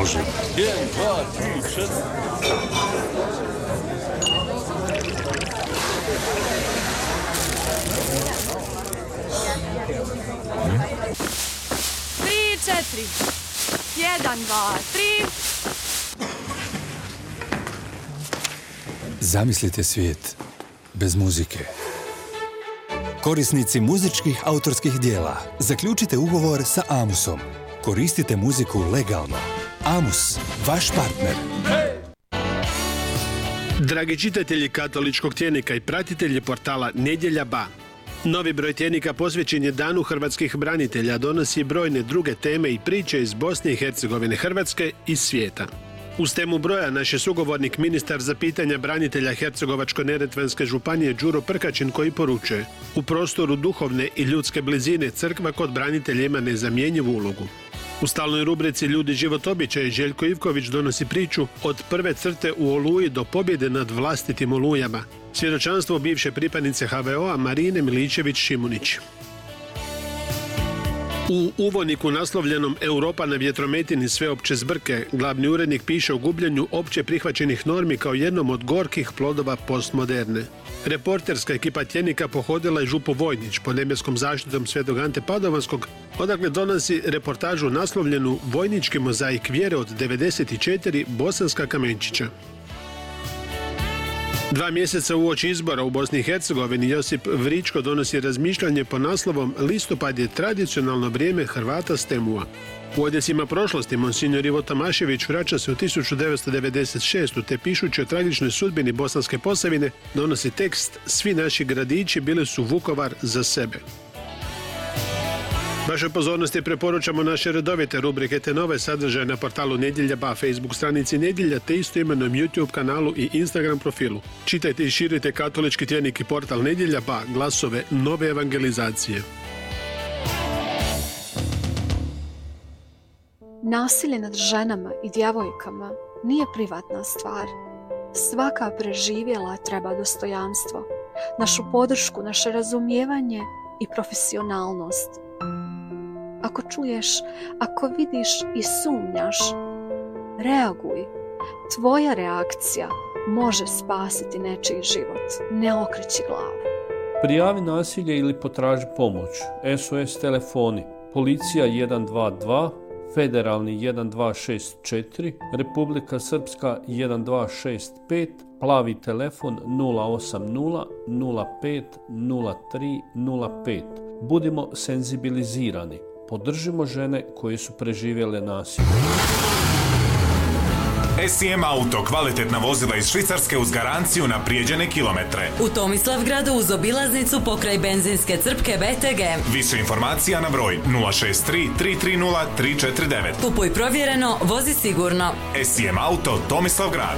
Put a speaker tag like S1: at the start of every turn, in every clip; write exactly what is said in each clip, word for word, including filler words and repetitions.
S1: Može. Jedan, dva, tri, četiri.
S2: Tri, četiri. Jedan, dva, tri.
S3: Zamislite svijet bez muzike. Korisnici muzičkih autorskih dijela, zaključite ugovor sa Amusom. Koristite muziku legalno. Amus, vaš partner.
S4: Dragi čitatelji katoličkog tjednika i pratitelji portala Nedjelja ba. Novi broj tjednika posvećen je Danu hrvatskih branitelja, donosi brojne druge teme i priče iz Bosne i Hercegovine, Hrvatske i svijeta. Uz temu broja naš je sugovornik ministar za pitanja branitelja Hercegovačko-neretvanske županije Đuro Prkačin koji poručuje: u prostoru duhovne i ljudske blizine crkva kod branitelja ima nezamjenjivu ulogu. U stalnoj rubrici Ljudi, život, običaji Željko Ivković donosi priču od prve crte u Oluji do pobjede nad vlastitim olujama. Svjedočanstvo bivše pripadnice ha ve o-a Marine Miličević-Šimunić. U uvodniku naslovljenom Europa na vjetrometini sveopće zbrke, glavni urednik piše o gubljenju opće prihvaćenih normi kao jednom od gorkih plodova postmoderne. Reporterska ekipa tjednika pohodila je župu Vojnić pod nebeskom zaštitom Svetog Ante Padovanskog, odakle donosi reportažu naslovljenu Vojnički mozaik vjere od devedeset četiri Bosanska kamenčića. Dva mjeseca uoči izbora u Bosni i Hercegovini Josip Vričko donosi razmišljanje po naslovom Listopad je tradicionalno vrijeme Hrvata s Temua. U odjesima prošlosti monsignor Ivo Tomašević vraća se u tisuću devetsto devedeset šestu te pišući o tragičnoj sudbini Bosanske Posavine donosi tekst Svi naši gradići bili su Vukovar za sebe. Vašoj pozornosti preporučamo naše redovite rubrike te nove sadržaje na portalu Nedjelja ba, Facebook stranici Nedjelja te istoimenom YouTube kanalu i Instagram profilu. Čitajte i širite katolički tjednik i portal Nedjelja ba, glasove nove evangelizacije.
S5: Nasilje nad ženama i djevojkama nije privatna stvar. Svaka preživjela treba dostojanstvo, našu podršku, naše razumijevanje i profesionalnost. Ako čuješ, ako vidiš i sumnjaš, reaguj. Tvoja reakcija može spasiti nečiji život. Ne okreći glavu.
S6: Prijavi nasilje ili potraži pomoć. es o es telefoni. Policija jedan dva dva, Federalni jedan dva šest četiri, Republika Srpska jedan dva šest pet, plavi telefon nula osam nula nula pet nula tri nula pet. Budimo senzibilizirani. Podržimo žene koje su preživjele nasilje.
S7: es i em Auto, kvalitetna vozila iz Švicarske uz garanciju na prijeđene kilometre.
S8: U Tomislavgradu uz obilaznicu pokraj benzinske crpke be te ge.
S7: Više informacija na broj nula šest tri tri tri nula tri četiri devet.
S8: Kupuj provjereno, vozi sigurno.
S7: es i em Auto, Tomislavgrad.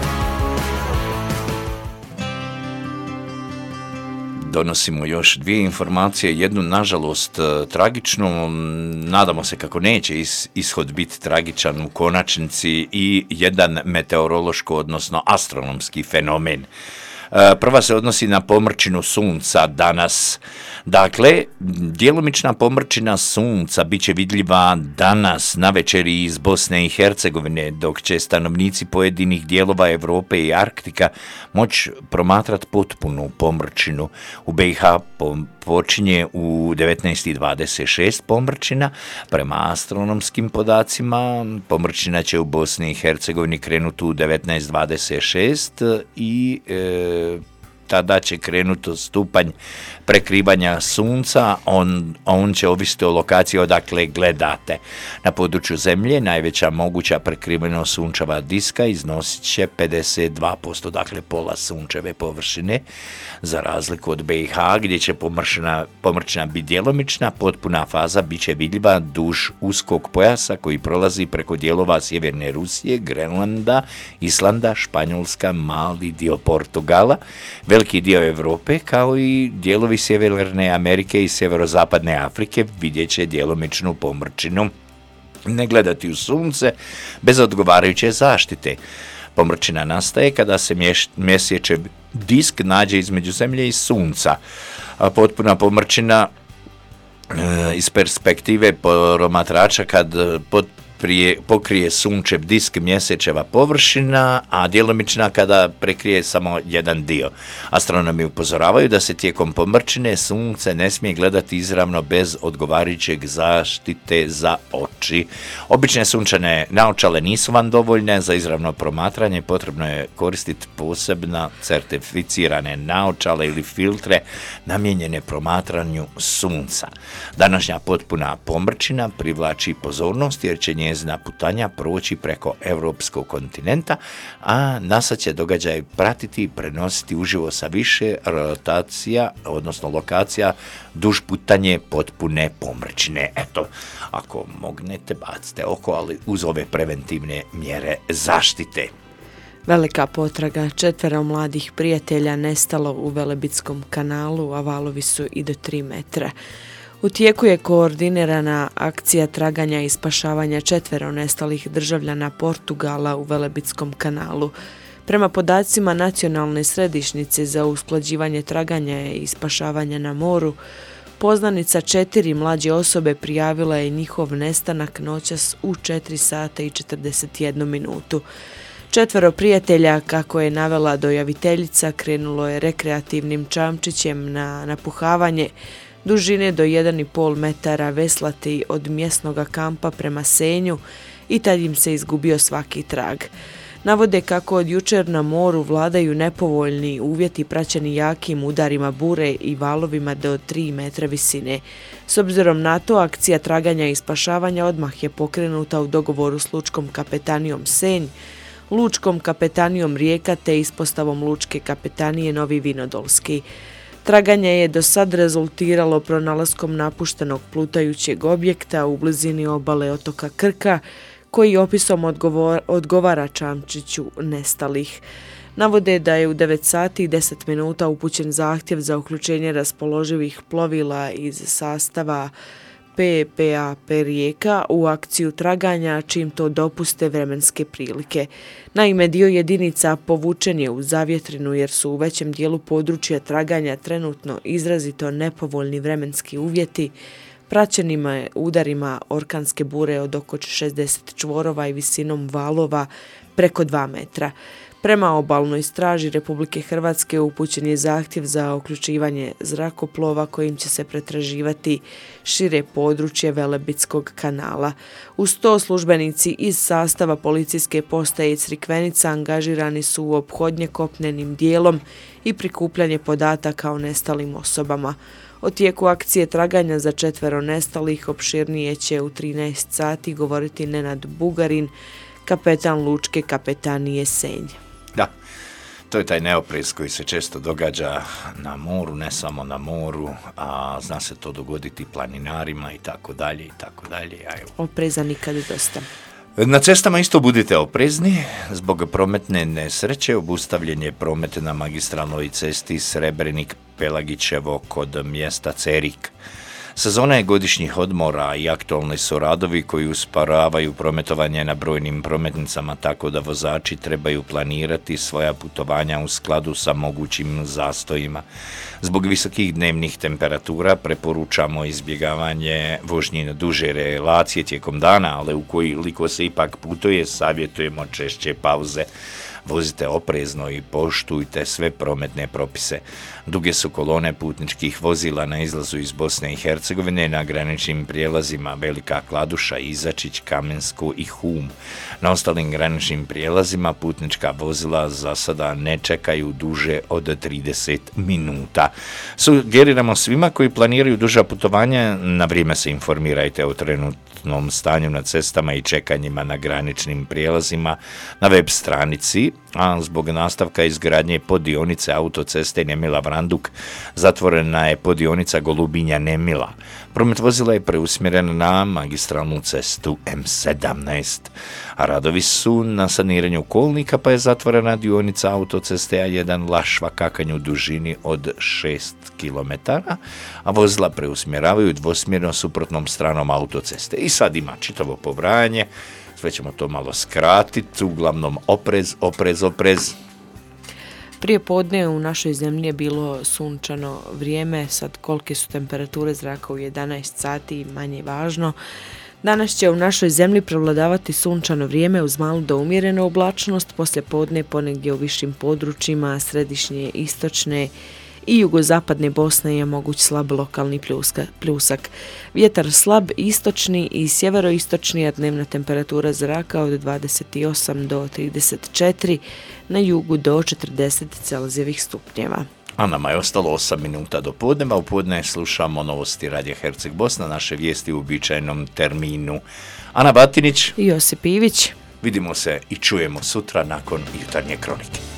S9: Donosimo još dvije informacije, jednu nažalost tragičnu, nadamo se kako neće ishod biti tragičan u konačnici, i jedan meteorološko, odnosno astronomski fenomen. Prva se odnosi na pomrčinu sunca danas. Dakle, djelomična pomrčina sunca bit će vidljiva danas navečer iz Bosne i Hercegovine, dok će stanovnici pojedinih dijelova Europe i Arktika moći promatrati potpunu pomrčinu. U be i ha počinje u devetnaest i dvadeset šest pomrčina. Prema astronomskim podacima pomrčina će u Bosni i Hercegovini krenuti u devetnaest dvadeset šest i e, tada će krenuti stupanj prekrivanja sunca, on, on će ovisiti o lokaciji odakle gledate. Na području Zemlje najveća moguća prekrivenost sunčeva diska iznosit će pedeset dva posto, dakle pola sunčeve površine, za razliku od be i ha gdje će pomrčina, pomrčina biti djelomična, potpuna faza bit će vidljiva duž uskog pojasa koji prolazi preko dijelova sjeverne Rusije, Grenlanda, Islanda, Španjolska, mali dio Portugala, veliki dio Europe, kao i dijelovi Sjeverne Amerike i sjeverozapadne Afrike vidjet će djelomičnu pomrčinu. Ne gledati u sunce bez odgovarajuće zaštite. Pomrčina nastaje kada se mjesečev disk nađe između Zemlje i Sunca. A potpuna pomrčina e, iz perspektive promatrača kad pot, prije, pokrije sunčev disk mjesečeva površina, a djelomična kada prekrije samo jedan dio. Astronomi upozoravaju da se tijekom pomrčine sunce ne smije gledati izravno bez odgovarajućeg zaštite za oči. Obične sunčane naočale nisu vam dovoljne za izravno promatranje, potrebno je koristiti posebna certificirane naočale ili filtre namijenjene promatranju sunca. Današnja potpuna pomrčina privlači pozornost jer će njezina putanja proći preko europskog kontinenta, a NASA će događaj pratiti i prenositi uživo sa više rotacija, odnosno lokacija duž putanje potpune pomrčine. Eto, ako mognete, bacite oko, ali uz ove preventivne mjere zaštite.
S10: Velika potraga, četvero mladih prijatelja nestalo u Velebitskom kanalu, a valovi su i do tri metra. U tijeku je koordinirana akcija traganja i spašavanja četvero nestalih državljana Portugala u Velebitskom kanalu. Prema podacima Nacionalne središnjice za usklađivanje traganja i spašavanja na moru, poznanica četiri mlađe osobe prijavila je njihov nestanak noćas u četiri sata i četrdeset jednu minutu. Četvero prijatelja, kako je navela dojaviteljica, krenulo je rekreativnim čamčićem na napuhavanje dužine do jedan i pol metara veslati od mjesnog kampa prema Senju i tad im se izgubio svaki trag. Navode kako od jučer na moru vladaju nepovoljni uvjeti praćeni jakim udarima bure i valovima do tri metra visine. S obzirom na to, akcija traganja i spašavanja odmah je pokrenuta u dogovoru s Lučkom kapetanijom Senj, Lučkom kapetanijom Rijeka te ispostavom Lučke kapetanije Novi Vinodolski. Traganje je do sad rezultiralo pronalaskom napuštenog plutajućeg objekta u blizini obale otoka Krka, koji opisom odgovor, odgovara čamčiću nestalih. Navode da je u devet sati i deset minuta upućen zahtjev za uključenje raspoloživih plovila iz sastava P P A P Rijeka u akciju traganja, čim to dopuste vremenske prilike. Naime, dio jedinica povučen je u zavjetrinu jer su u većem dijelu područja traganja trenutno izrazito nepovoljni vremenski uvjeti, praćenima je udarima orkanske bure od oko šezdeset čvorova i visinom valova preko dva metra. Prema obalnoj straži Republike Hrvatske upućen je zahtjev za uključivanje zrakoplova kojim će se pretraživati šire područje Velebitskog kanala. Uz to službenici iz sastava policijske postaje Crikvenica angažirani su u ophodnje kopnenim dijelom i prikupljanje podataka o nestalim osobama. O tijeku akcije traganja za četvero nestalih opširnije će u trinaest sati govoriti Nenad Bugarin, kapetan Lučke kapetanije Senj.
S9: Da, to je taj neoprez koji se često događa na moru, ne samo na moru, a zna se to dogoditi planinarima i tako dalje i tako dalje.
S10: Opreza nikad dosta.
S9: Na cestama isto budite oprezni, zbog prometne nesreće obustavljen je promet na magistralnoj cesti Srebrenik-Pelagićevo kod mjesta Cerik. Sezona je godišnjih odmora i aktualni su radovi koji usporavaju prometovanje na brojnim prometnicama, tako da vozači trebaju planirati svoja putovanja u skladu sa mogućim zastojima. Zbog visokih dnevnih temperatura preporučamo izbjegavanje vožnje na duže relacije tijekom dana, ali ukoliko se ipak putuje, savjetujemo češće pauze. Vozite oprezno i poštujte sve prometne propise. Duge su kolone putničkih vozila na izlazu iz Bosne i Hercegovine na graničnim prijelazima Velika Kladuša, Izačić, Kamensko i Hum. Na ostalim graničnim prijelazima putnička vozila za sada ne čekaju duže od trideset minuta. Sugeriramo svima koji planiraju duža putovanja, na vrijeme se informirajte o trenutnom stanju na cestama i čekanjima na graničnim prijelazima na web stranici, a zbog nastavka izgradnje poddionice autoceste Nemila-Vranduk zatvorena je poddionica Golubinja-Nemila. Promet vozila je preusmjeren na magistralnu cestu M sedamnaest. A radovi su na saniranju kolnika, pa je zatvorena dionica autoceste A jedan Lašva Kakanj u dužini od šest kilometara, a vozila preusmjeravaju dvosmjerno suprotnom stranom autoceste. I sad ima čitavo pobrajanje, sve ćemo to malo skratiti, uglavnom oprez, oprez, oprez.
S10: Prije podne u našoj zemlji je bilo sunčano vrijeme, sad kolike su temperature zraka u jedanaest sati, manje važno. Danas će u našoj zemlji prevladavati sunčano vrijeme uz malu do umjerenu oblačnost, poslije podne ponegdje u višim područjima, središnje, istočne i jugozapadne Bosne je moguć slab lokalni pljuska, pljusak. Vjetar slab istočni i sjeveroistočni, a dnevna temperatura zraka od dvadeset osam do trideset četiri, na jugu do četrdeset Celzijevih stupnjeva.
S9: A nama je ostalo osam minuta do podneva. U podne slušamo novosti Radija Herceg Bosna, naše vijesti u uobičajenom terminu. Ana Batinić
S10: i Josip Ivić.
S9: Vidimo se i čujemo sutra nakon jutarnje kronike.